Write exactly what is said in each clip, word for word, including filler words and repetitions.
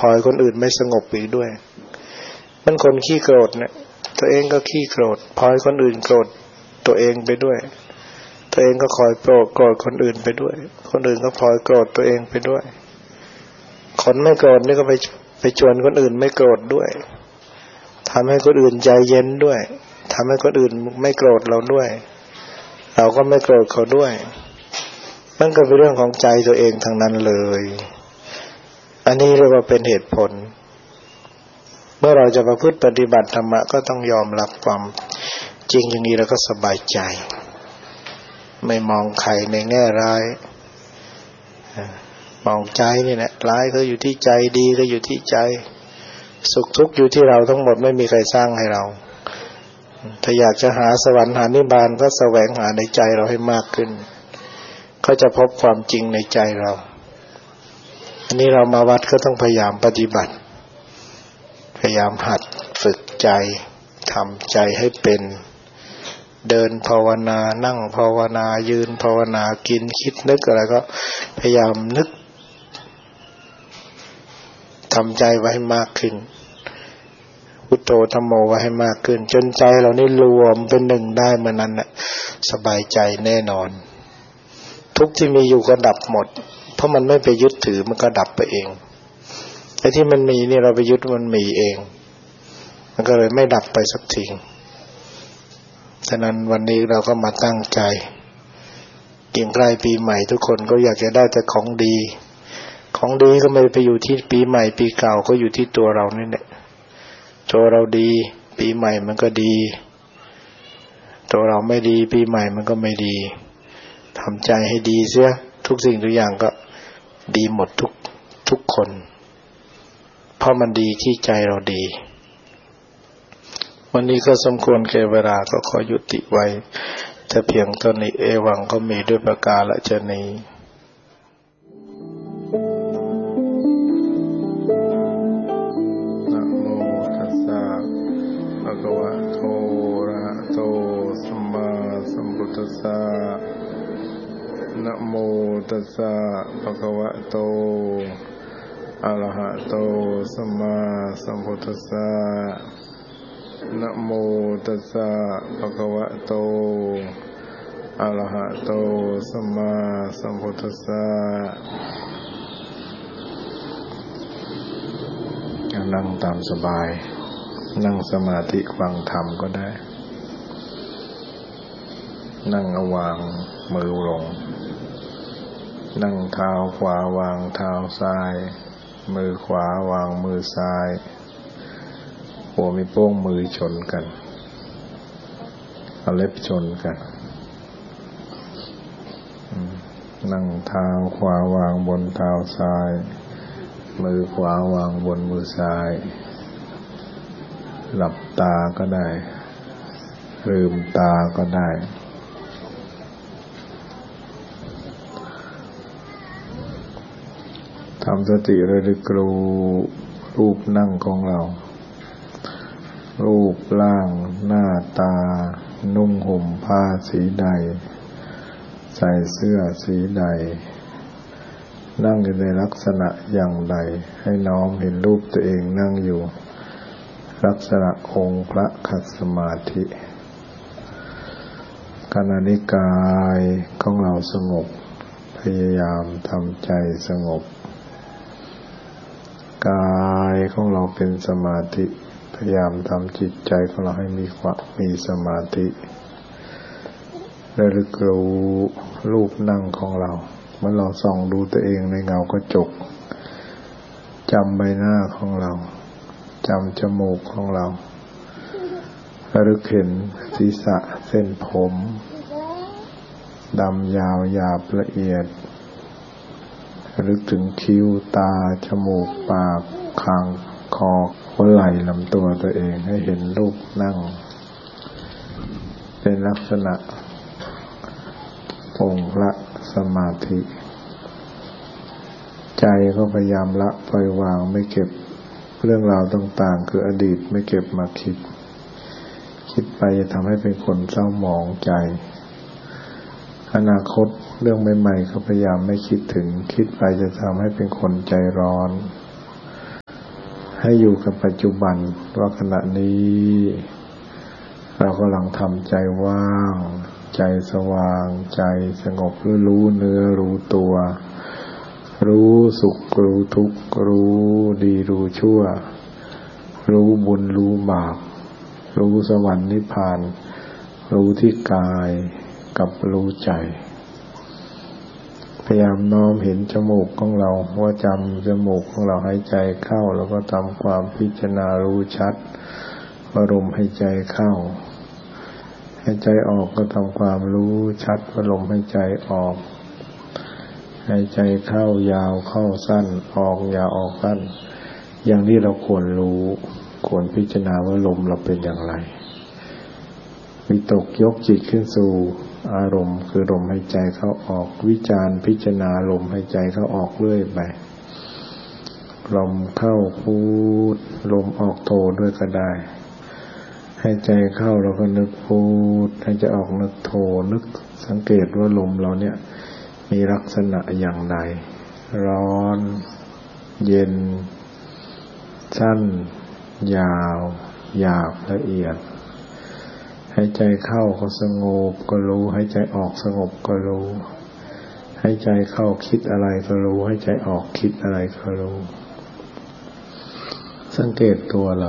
อให้คนอื่นไม่สงบอีกด้วยมันคนขี้โกรธเนี่ยตัวเองก็ขี้โกรธพอให้คนอื่นโกรธตัวเองไปด้วยตัวเองก็คอยโกรธโกรธคนอื่นไปด้วยคนอื่นก็พลอยโกรธตัวเองไปด้วยคนไม่โกรธนี่ก็ไปไปชวนคนอื่นไม่โกรธด้วยทำให้คนอื่นใจเย็นด้วยทำให้คนอื่นไม่โกรธเราด้วยเราก็ไม่โกรธเขาด้วยมันก็เป็นเรื่องของใจตัวเองทั้งนั้นเลยอันนี้เรียกว่าเป็นเหตุผลเมื่อเราจะประพฤติปฏิบัติธรรมะก็ต้องยอมรับความจริงอย่างนี้แล้วก็สบายใจไม่มองใครในแง่ร้ายมองใจนี่แหละร้ายก็อยู่ที่ใจดีก็อยู่ที่ใจสุขทุกข์อยู่ที่เราทั้งหมดไม่มีใครสร้างให้เราถ้าอยากจะหาสวรรค์หานิพพานก็แสวงหาในใจเราให้มากขึ้นก็จะพบความจริงในใจเราอันนี้เรามาวัดก็ต้องพยายามปฏิบัติพยายามหัดฝึกใจทำใจให้เป็นเดินภาวนานั่งภาวนายืนภาวนากินคิดนึกอะไรก็พยายามนึกทำใจไว้ให้มากขึ้นพุทโธธัมโมไว้ให้มากขึ้นจนใจเรานี่รวมเป็นหนึ่งได้เมื่อนั้นน่ะสบายใจแน่นอนทุกที่มีอยู่ก็ดับหมดเพราะมันไม่ไปยึดถือมันก็ดับไปเองไอ้ที่มันมีนี่เราไปยึดมันมีเองมันก็เลยไม่ดับไปสักทีฉะนั้นวันนี้เราก็มาตั้งใจกินใกล้ปีใหม่ทุกคนก็อยากจะได้แต่ของดีของดีก็ไม่ไปอยู่ที่ปีใหม่ปีเก่าก็อยู่ที่ตัวเรานี่แหละตัวเราดีปีใหม่มันก็ดีตัวเราไม่ดีปีใหม่มันก็ไม่ดีทำใจให้ดีเสียทุกสิ่งทุกอย่างก็ดีหมดทุกทุกคนเพราะมันดีที่ใจเราดีวันนี้ก็สมควรแก่เวลาก็ขอยุติไว้แต่เพียงเท่านี้เอวังก็มีด้วยประกาศนี้นะโมตัสสะภะคะวะโตอะระหะโตสัมมาสัมพุทธัสสะนะโมตัสสะภะคะวะโตอะระหะโตสัมมาสัมพุทธัสสะนะโมตัสสะภะคะวะโตอะระหะโตสัมมาสัมพุทธัสสะนั่งตามสบายนั่งสมาธิฟังธรรมก็ได้นั่งเอาวางมือลงนั่งเท้าขวาวางเท้าซ้ายมือขวาวางมือซ้ายหัวมีโป้งมือชนกันเอาเล็บชนกันนั่งเท้าขวาวางบนเท้าซ้ายมือขวาวางบนมือซ้ายหลับตาก็ได้ลืมตาก็ได้ทำสติระลึกรู้รูปนั่งของเรารูปร่างหน้าตานุ่งห่มผ้าสีใดใส่เสื้อสีใดนั่งอยู่ในลักษณะอย่างใดให้น้อมเห็นรูปตัวเองนั่งอยู่ลักษณะองค์พระขัดสมาธิขณะนี้กายของเราสงบพยายามทำใจสงบกายของเราเป็นสมาธิพยายามทำจิตใจของเราให้มีความมีสมาธิระลึกรู้รูปนั่งของเราเมื่อเราส่องดูตัวเองในเงากระจกจำใบหน้าของเราจำจมูกของเราระลึกเห็นศีรษะเส้นผมดำยาวหยาบละเอียดระลึกถึงคิ้วตาจมูกปากคางคอหัวไหล่ลำตัวตัวเองให้เห็นรูปนั่งเป็นลักษณะองค์ละสมาธิใจก็พยายามละปล่อยวางไม่เก็บเรื่องราวต่างๆคืออดีตไม่เก็บมาคิดคิดไปจะทำให้เป็นคนเศร้าหมองใจอนาคตเรื่องใหม่ๆก็พยายามไม่คิดถึงคิดไปจะทำให้เป็นคนใจร้อนให้อยู่กับปัจจุบันว่าขณะนี้เรากำลังทำใจว่างใจสว่างใจสงบรู้เนื้อรู้ตัวรู้สุขรู้ทุกข์รู้ดีรู้ชั่วรู้บุญรู้บาปรู้สวรรค์นิพพานรู้ที่กายกับรู้ใจพยายามน้อมเห็นจมูกของเราว่าจำจมูกของเราหายใจเข้าแล้วก็ทำความพิจารณารู้ชัดว่าลมหายใจเข้าหายใจออกก็ทำความรู้ชัดว่าลมหายใจออกหายใจเข้ายาวเข้าสั้นออกยาวออกสั้นอย่างนี้เราควรรู้ควรพิจารณาว่าลมเราเป็นอย่างไรวิตกยกจิตขึ้นสู่อารมณ์คือลมหายใจเข้าออกวิจารพิจารณาลมหายใจเข้าออกเรื่อยไปลมเข้าพูดลมออกโทด้วยก็ได้หายใจเข้าเราก็นึกพูดหายใจออกนึกโทนึกสังเกตว่าลมเราเนี่ยมีลักษณะอย่างไรร้อนเย็นสั้นยาวหยาบละเอียดหายใจเข้าก็สงบก็รู้หายใจออกสงบก็รู้หายใจเข้าคิดอะไรก็รู้หายใจออกคิดอะไรก็รู้สังเกตตัวเรา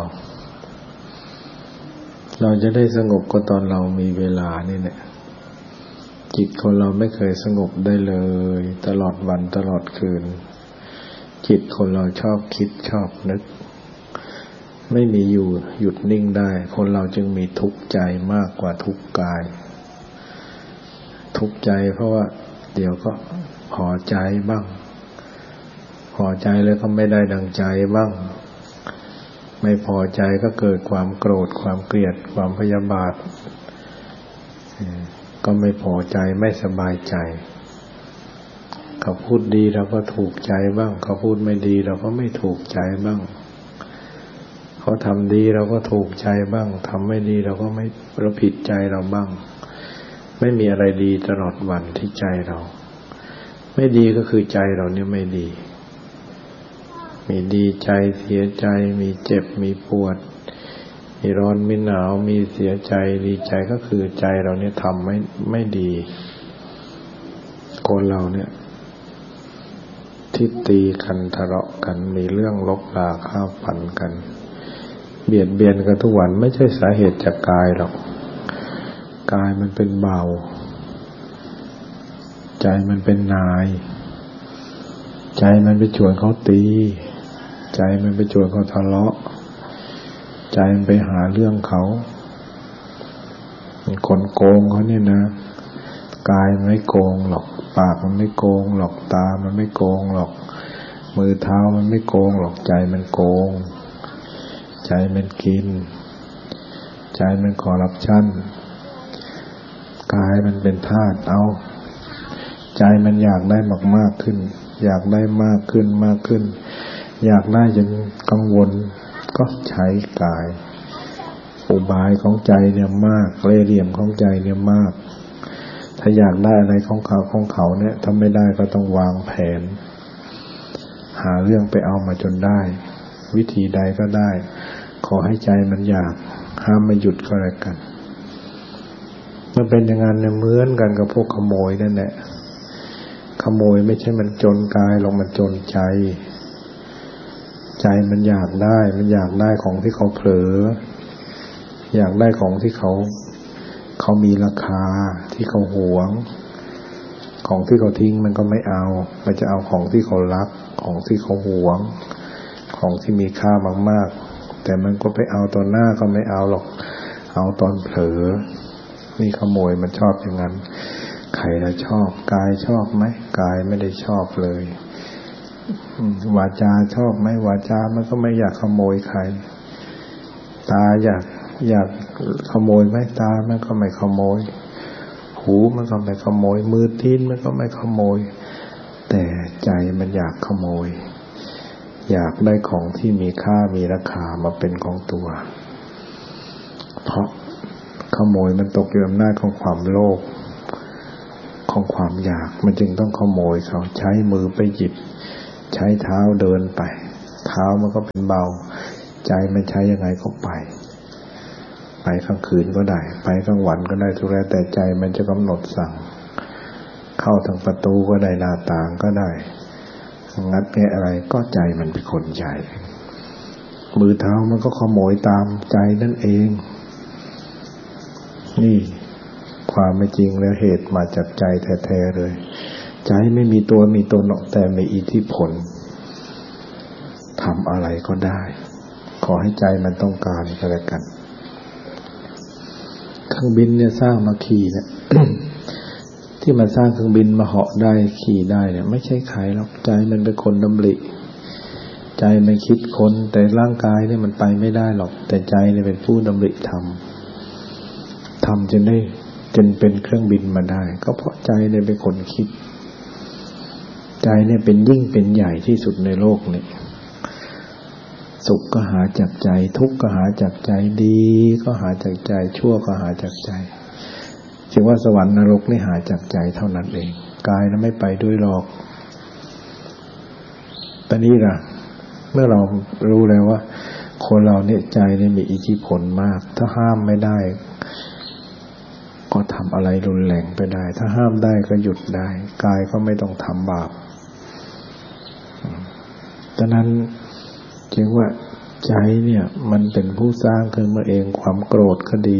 เราจะได้สงบก็ตอนเรามีเวลานี่แหละจิตคนเราไม่เคยสงบได้เลยตลอดวันตลอดคืนจิตคนเราชอบคิดชอบนึกไม่มีอยู่หยุดนิ่งได้คนเราจึงมีทุกข์ใจมากกว่าทุกข์กายทุกข์ใจเพราะว่าเดี๋ยวก็พอใจบ้างพอใจแล้วก็ไม่ได้ดังใจบ้างไม่พอใจก็เกิดความโกรธความเกลียดความพยาบาทก็ไม่พอใจไม่สบายใจเขาพูดดีเราก็ถูกใจบ้างเขาพูดไม่ดีเราก็ไม่ถูกใจบ้างเขาทำดีเราก็ถูกใจบ้างทำไม่ดีเราก็ไม่เราผิดใจเราบ้างไม่มีอะไรดีตลอดวันที่ใจเราไม่ดีก็คือใจเราเนี่ยไม่ดีมีดีใจเสียใจมีเจ็บมีปวดมีร้อนมีหนาวมีเสียใจดีใจก็คือใจเราเนี่ยทำไม่ไม่ดีคนเราเนี่ยที่ตีกันทะเลาะกันมีเรื่องลบลาฆ่าฟันกันเบียดเบียนกันทุกวันไม่ใช่สาเหตุจากกายหรอกกายมันเป็นเบาใจมันเป็นนายใจมันไปชวนเขาตีใจมันไปชวนเขาทะเลาะใจมันไปหาเรื่องเขาคนโกงเขาเนี่ยนะกายมันไม่โกงหรอกปากมันไม่โกงหรอกตามันไม่โกงหรอกมือเท้ามันไม่โกงหรอกใจมันโกงใจมันกินใจมันคอร์รัปชันกายมันเป็นทาสเอาใจมันอยากได้มากๆขึ้นอยากได้มากขึ้นมากขึ้นอยากได้จนกังวลก็ใช้กายอุบายของใจเนี่ยมากเล่ห์เหลี่ยมของใจเนี่ยมากถ้าอยากได้อะไรของเขาของเขาเนี่ยถ้าไม่ได้ก็ต้องวางแผนหาเรื่องไปเอามาจนได้วิธีใดก็ได้ขอให้ใจมันอยากห้ามไม่หยุดก็แล้วกันมันเป็นอย่างนั้นเนี่ยเหมือนกันกับพวกขโมยนั่นแหละขโมยไม่ใช่มันจนกายหรอกมันจนใจใจมันอยากได้มันอยากได้ของที่เขาเผลออยากได้ของที่เขาเขามีราคาที่เขาหวงของที่เขาทิ้งมันก็ไม่เอามันจะเอาของที่เขารักของที่เขาหวงของที่มีค่ามากๆแต่มันก็ไปเอาตอนหน้าก็ไม่เอาหรอกเอาตอนเผลอนี่ขโมยมันชอบอย่างนั้นใครละชอบกายชอบไหมกายไม่ได้ชอบเลยวาจาชอบไหมวาจามันก็ไม่อยากขโมยใครตาอยากอยากขโมยไหมตามันก็ไม่ขโมยหูมันก็ไม่ขโมยมือตีนมันก็ไม่ขโมยแต่ใจมันอยากขโมยอยากได้ของที่มีค่ามีราคามาเป็นของตัวเพราะขโมยมันตกอยู่อำนาจของความโลภของความอยากมันจึงต้องขโมยเขาใช้มือไปหยิบใช้เท้าเดินไปเท้ามันก็เป็นเบาใจมันใช้ยังไงก็ไปไปกลางคืนก็ได้ไปกลางวันก็ได้ทุกแล้วแต่ใจมันจะกำหนดสั่งเข้าทางประตูก็ได้หน้าต่างก็ได้งัดแงะอะไรก็ใจมันเป็นคนใหญ่มือเท้ามันก็ขโมยตามใจนั่นเองนี่ความไม่จริงแล้วเหตุมาจากใจแท้ๆเลยใจไม่มีตัวมีตนหรอกแต่มีอิทธิพลทำอะไรก็ได้ขอให้ใจมันต้องการก็แล้วกันเครื่องบินเนี่ยสร้างมาขี่เนี่ย ที่มันสร้างเครื่องบินมาเหาะได้ขี่ได้เนี่ยไม่ใช่ใครหรอกใจมันเป็นคนดำริใจมันคิดคนแต่ร่างกายเนี่ยมันไปไม่ได้หรอกแต่ใจเนี่ยเป็นผู้ดำริทำทำจนได้จนเป็นเครื่องบินมาได้ก็เพราะใจเนี่ยเป็นคนคิดใจเนี่ยเป็นยิ่งเป็นใหญ่ที่สุดในโลกนี้สุขก็หาจากใจทุกข์ก็หาจากใจดีก็หาจากใจชั่วก็หาจากใจจึงว่าสวรรค์นรกนี่หาจากใจเท่านั้นเองกายนั้นไม่ไปด้วยหรอกตอนนี้ล่ะเมื่อเรารู้แล้วว่าคนเราเนี่ยใจเนี่ยมีอิทธิพลมากถ้าห้ามไม่ได้ก็ทำอะไรรุนแรงไปได้ถ้าห้ามได้ก็หยุดได้กายก็ไม่ต้องทำบาปดังนั้นจึงว่าใจเนี่ยมันเป็นผู้สร้างขึ้นมาเองความโกรธก็ดี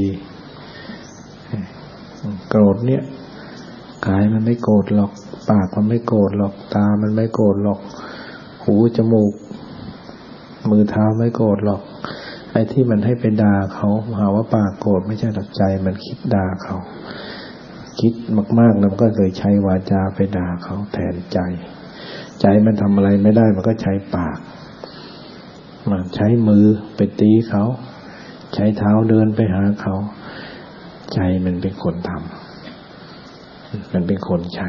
โกรธเนี่ยกายมันไม่โกรธหรอกปากมันไม่โกรธหรอกตามันไม่โกรธหรอกหูจมูกมือเท้าไม่โกรธหรอกไอ้ที่มันให้ไปด่าเขาหาว่าปากโกรธไม่ใช่หรอกใจมันคิดด่าเขาคิดมากๆแล้วมันก็เลยใช้วาจาไปด่าเขาแทนใจใจมันทำอะไรไม่ได้มันก็ใช้ปากมันใช้มือไปตีเขาใช้เท้าเดินไปหาเขาใจมันเป็นคนทำมันเป็นคนใช้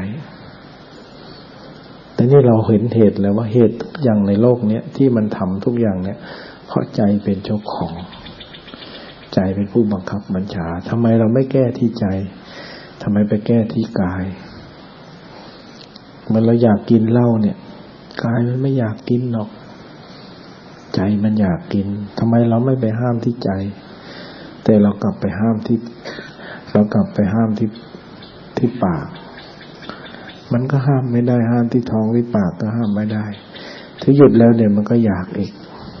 แต่นี่เราเห็นเหตุแล้วว่าเหตุทุกอย่างในโลกเนี้ยที่มันทำทุกอย่างเนี้ยเพราะใจเป็นเจ้าของใจเป็นผู้บังคับบัญชาทำไมเราไม่แก้ที่ใจทำไมไปแก้ที่กายเมื่อเราอยากกินเหล้าเนี่ยกายมันไม่อยากกินหรอกใจมันอยากกินทำไมเราไม่ไปห้ามที่ใจแต่เรากลับไปห้ามที่เรากลับไปห้ามที่ที่ปากมันก็ห้ามไม่ได้ห้ามที่ท้องที่ปากก็ห้ามไม่ได้ถ้าหยุดแล้วเดี๋ยวมันก็อยากอีก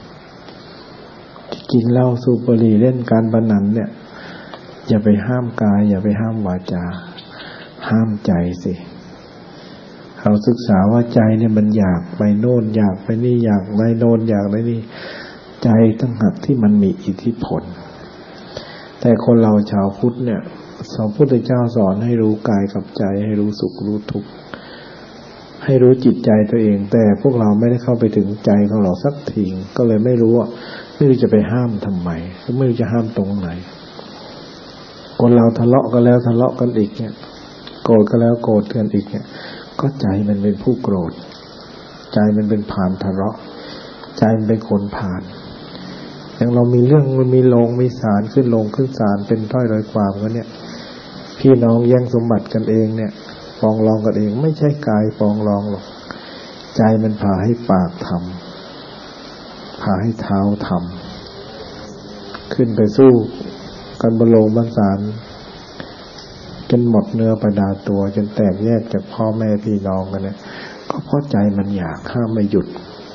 กินเหล้าสูบบุหรี่เล่นการพนันเนี่ยอย่าไปห้ามกายอย่าไปห้ามวาจาห้ามใจสิเราศึกษาว่าใจเนี่ยมันอยากไปโน่นอยากไปนี่อยากไปโน่นอยากไปนี่ใจตั้งหักที่มันมีอิทธิพลแต่คนเราชาวพุทธเนี่ยพระพุทธเจ้าสอนให้รู้กายกับใจให้รู้สุขรู้ทุกข์ให้รู้จิตใจตัวเองแต่พวกเราไม่ได้เข้าไปถึงใจของเราสักทีก็เลยไม่รู้ว่าไม่รู้จะไปห้ามทำไมไม่รู้จะห้ามตรงไหนคนเราทะเลาะกันแล้วทะเลาะกันอีกเนี่ยโกรธกันแล้วโกรธกันอีกเนี่ยก็ใจมันเป็นผู้โกรธใจมันเป็นผ่านทะเลาะใจมันเป็นคนผ่านอย่างเรามีเรื่องมันมีโลงมีศาลขึ้นโลงขึ้นศาลเป็นถ้อยร้อยความกันเนี่ยพี่น้องแย่งสมบัติกันเองเนี่ยปองรองกันเองไม่ใช่กายปองรองหรอกใจมันพาให้ปากทำพาให้เท้าทำขึ้นไปสู้กันบนโลงบนศาลจนหมดเนื้อประดาตัวจนแตกแยกจากพ่อแม่พี่น้องกันเนี่ยก็เพราะใจมันอยากห้ามไม่หยุด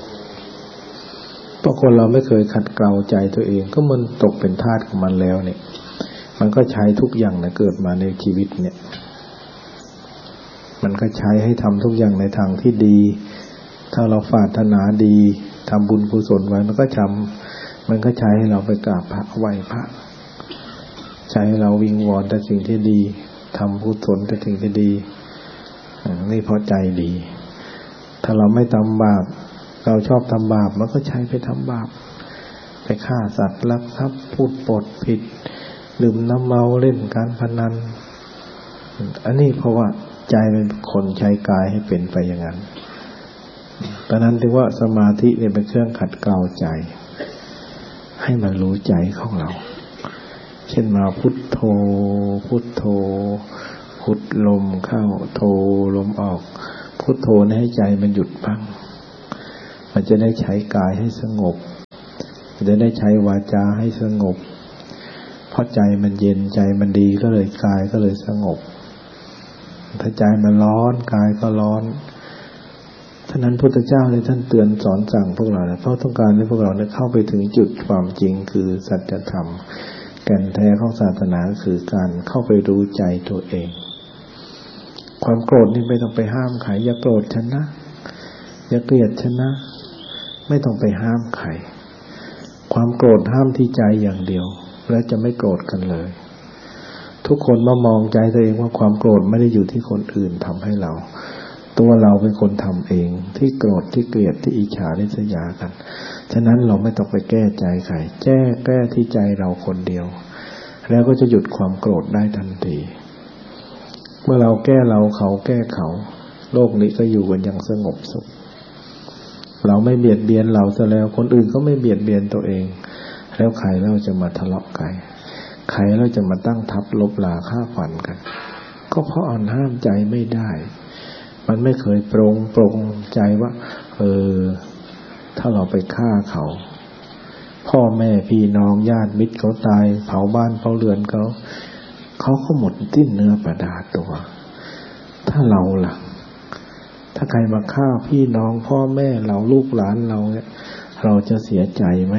เพราะคนเราไม่เคยขัดเกลาใจตัวเองก็มันตกเป็นทาสของมันแล้วเนี่ยมันก็ใช้ทุกอย่างนะเกิดมาในชีวิตเนี่ยมันก็ใช้ให้ทำทุกอย่างในทางที่ดีถ้าเราปรารถนาดีทำบุญกุศลไว้มันก็ทำมันก็ใช้ให้เราไปกราบพระไหว้พระใช้ให้เราวิงวอนแต่สิ่งที่ดีทำกุศลแต่สิ่งที่ดีนี่เพราะใจดีถ้าเราไม่ทำบาปเราชอบทำบาปมันก็ใช้ไปทำบาปไปฆ่าสัตว์ลักทรัพย์พูดปดผิดดื่มน้ำเมาเล่นการพนันอันนี้เพราะว่าใจเป็นคนใช้กายให้เป็นไปอย่างนั้นเพราะนั้นถึงว่าสมาธิเนี่ยเป็นเครื่องขัดเกลาใจให้มันรู้ใจของเราเช่นมาพุทโธพุทโธพุทลมเข้าโธลมออกพุทโธให้ใจมันหยุดบ้างมันจะได้ใช้กายให้สงบจะได้ใช้วาจาให้สงบเพราะใจมันเย็นใจมันดีก็เลยกายก็เลยสงบถ้าใจมันร้อนกายก็ร้อนฉะนั้นพุทธเจ้าเลยท่านเตือนสอนสั่งพวกเราเนี่ยเพราะต้องการให้พวกเราเนี่ยเข้าไปถึงจุดความจริงคือสัจธรรมแก่นแท้ของศาสนาคือการเข้าไปรู้ใจตัวเองความโกรธนี่ไม่ต้องไปห้ามใครอย่าโกรธฉันนะอย่าเกลียดฉันนะไม่ต้องไปห้ามใครความโกรธห้ามที่ใจอย่างเดียวแล้วจะไม่โกรธกันเลยทุกคนมามองใจตัวเองว่าความโกรธไม่ได้อยู่ที่คนอื่นทำให้เราตัวเราเป็นคนทำเองที่โกรธที่เกลียดที่อิจฉาริษยากันฉะนั้นเราไม่ต้องไปแก้ใจใครแก้แก้ที่ใจเราคนเดียวแล้วก็จะหยุดความโกรธได้ทันทีเมื่อเราแก้เราเขาแก้เขาโลกนี้ก็อยู่กันอย่างสงบสุขเราไม่เบียดเบียนเราซะแล้วคนอื่นก็ไม่เบียดเบียนตัวเองแล้วใครเราจะมาทะเลาะกันใครเราจะมาตั้งทัพลบลาฆ่าฟันกันก็เพราะอ่อนห้ามใจไม่ได้มันไม่เคยปรงปรงใจว่าเออถ้าเราไปฆ่าเขาพ่อแม่พี่น้องญาติมิตรเขาตายเผาบ้านเผาเรือนเขาเขาก็หมดสิ้นเนื้อประดาตัวถ้าเราล่ะถ้าใครมาฆ่าพี่น้องพ่อแม่เราลูกหลานเราเนี่ยเราจะเสียใจไหม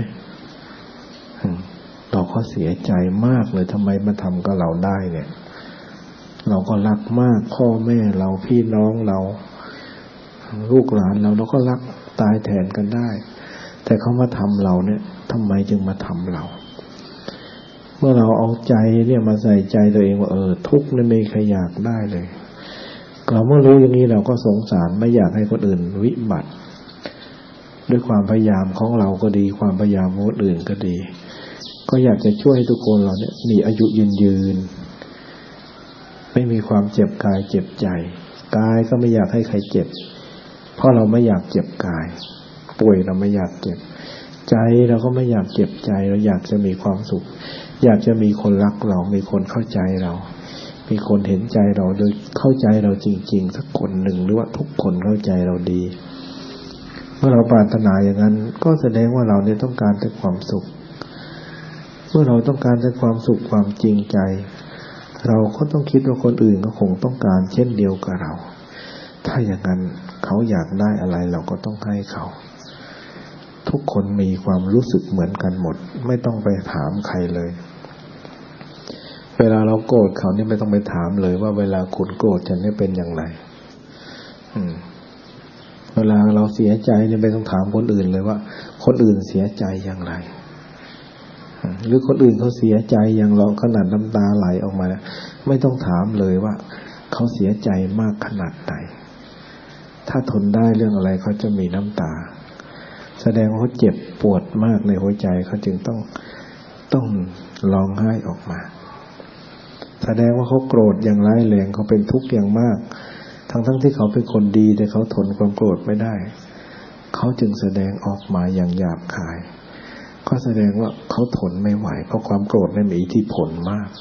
เราก็เสียใจมากเลยทำไมมาทำกับเราได้เนี่ยเราก็รักมากพ่อแม่เราพี่น้องเราลูกหลานเราเราก็รักตายแทนกันได้แต่เขามาทำเราเนี่ยทำไมจึงมาทำเราเมื่อเราเอาใจเนี่ยมาใส่ใจตัวเองว่าเออทุกข์นี่ไม่ใครอยากได้เลยเราเมื่อรู้อย่างนี้เราก็สงสารไม่อยากให้คนอื่นวิบัติด้วยความพยายามของเราก็ดีความพยายามของคนอื่นก็ดีก็อยากจะช่วยให้ทุกคนเราเนี่ยมีอายุยืนยืนไม่มีความเจ็บกายเจ็บใจกายก็ไม่อยากให้ใครเจ็บเพราะเราไม่อยากเจ็บกายป่วยเราไม่อยากเจ็บใจเราก็ไม่อยากเจ็บใจเราอยากจะมีความสุขอยากจะมีคนรักเรามีคนเข้าใจเรามีคนเห็นใจเราโดยเข้าใจเราจริงๆสักคนหนึ่งหรือว่าทุกคนเข้าใจเราดีเมื่อเราปรารถนาอย่างนั้นก็แสดงว่าเราเนี่ยต้องการแต่ความสุขเมื่อเราต้องการแต่ความสุขความจริงใจเราก็ต้องคิดว่าคนอื่นก็คงต้องการเช่นเดียวกับเราถ้าอย่างนั้นเขาอยากได้อะไรเราก็ต้องให้เขาทุกคนมีความรู้สึกเหมือนกันหมดไม่ต้องไปถามใครเลยเวลาเราโกรธเขานี่ไม่ต้องไปถามเลยว่าเวลาคุณโกรธฉันนี่เป็นอย่างไรอืมเวลาเราเสียใจนี่ไม่ต้องถามคนอื่นเลยว่าคนอื่นเสียใจอย่างไรหรือคนอื่นเขาเสียใจอย่างเราขนาดน้ำตาไหลออกมาไม่ต้องถามเลยว่าเขาเสียใจมากขนาดไหนถ้าทนได้เรื่องอะไรเขาจะมีน้ำตาแสดงว่าเขาเจ็บปวดมากในหัวใจเขาจึงต้องต้องร้องไห้ออกมาแสดงว่าเขาโกรธอย่างร้ายแรงเขาเป็นทุกข์อย่างมากทั้งทั้งที่เขาเป็นคนดีแต่เขาทนความโกรธไม่ได้เขาจึงแสดงออกมาอย่างหยาบคายก็แสดงว่าเขาทนไม่ไหวเพราะความโกรธนั้นมีอิทธิพลมาก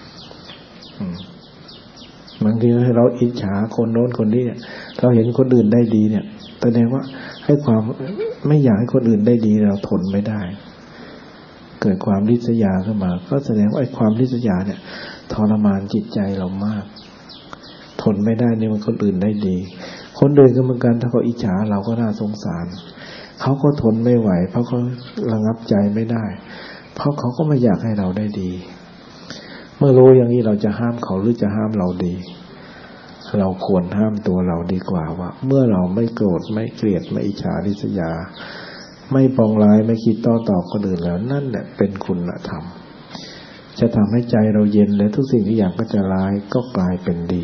บางทีให้เราอิจฉาคนโน้นคนนี้เราเห็นคนอื่นได้ดีเนี่ยแสดงว่าให้ความไม่อยากให้คนอื่นได้ดีเราทนไม่ได้เกิดความริษยาขึ้นมาก็แสดงว่าไอ้ความริษยาเนี่ยทรมานจิตใจเรามากทนไม่ได้เนี่ยมันคนอื่นได้ดีคนอื่นก็เหมือนกันถ้าเขาอิจฉาเราก็น่าสงสารเขาก็ทนไม่ไหวเพราะเขาระงับใจไม่ได้เพราะเขาก็ไม่อยากให้เราได้ดีเมื่อรู้อย่างนี้เราจะห้ามเขาหรือจะห้ามเราดีเราควรห้ามตัวเราดีกว่าว่าเมื่อเราไม่โกรธไม่เกลียดไม่อิจฉาริษยาไม่ปองร้ายไม่คิดต่อต่อคนอื่นแล้วนั่นแหละเป็นคุณธรรมจะทำให้ใจเราเย็นและทุกสิ่งทุกอย่างก็จะร้ายก็กลายเป็นดี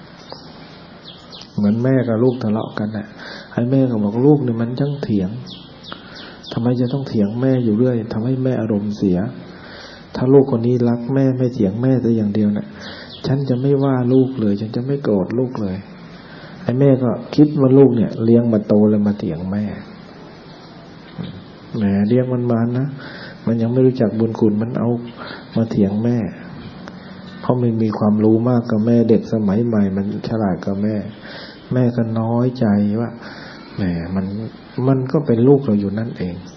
เหมือนแม่กับลูกทะเลาะกันน่ะให้แม่ก็บอกลูกเนี่ยมันจังเถียงทำไมจะต้องเถียงแม่อยู่เรื่อยทำให้แม่อารมณ์เสียถ้าลูกคนนี้รักแม่ไม่เถียงแม่แต่อย่างเดียวน่ะฉันจะไม่ว่าลูกเลยฉันจะไม่โกรธลูกเลยไอ้แม่ก็คิดว่าลูกเนี่ยเลี้ยงมาโตแล้วมาเถียงแม่แหมเลี้ยงมันมานะมันยังไม่รู้จักบุญคุณมันเอามาเถียงแม่เพราะมันมีความรู้มากกับแม่เด็กสมัยใหม่มันฉลาดกับแม่แม่ก็น้อยใจว่าแหมมันมันก็เป็นลูกเราอยู่นั่นเอง